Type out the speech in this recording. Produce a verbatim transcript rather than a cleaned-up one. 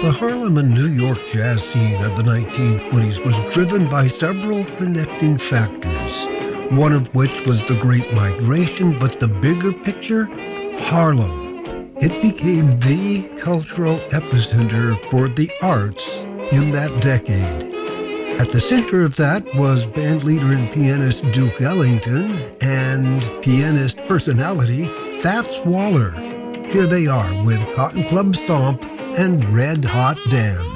The Harlem and New York jazz scene of the nineteen twenties was driven by several connecting factors, one of which was the Great Migration, but the bigger picture, Harlem. It became the cultural epicenter for the arts in that decade. At the center of that was bandleader and pianist Duke Ellington and pianist personality Fats Waller. Here they are with Cotton Club Stomp and Red Hot Dan.